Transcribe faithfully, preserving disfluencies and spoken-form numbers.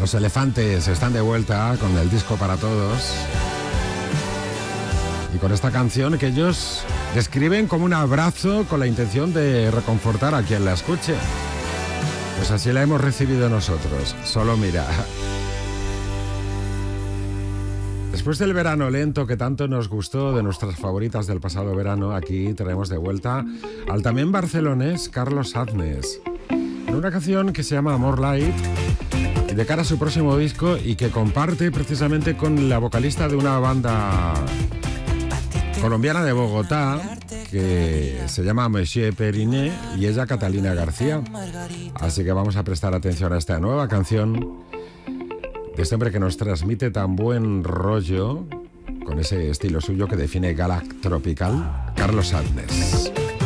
Los Elefantes están de vuelta con el disco para todos. Y con esta canción que ellos describen como un abrazo con la intención de reconfortar a quien la escuche. Pues así la hemos recibido nosotros. Solo mira. Después del verano lento que tanto nos gustó, de nuestras favoritas del pasado verano, aquí traemos de vuelta al también barcelonés Carlos Adnes, en una canción que se llama Amor Light, y de cara a su próximo disco, y que comparte precisamente con la vocalista de una banda colombiana de Bogotá que se llama Monsieur Periné, y ella Catalina García. Así que vamos a prestar atención a esta nueva canción de este hombre que nos transmite tan buen rollo, con ese estilo suyo que define Galac Tropical, Carlos Adnes.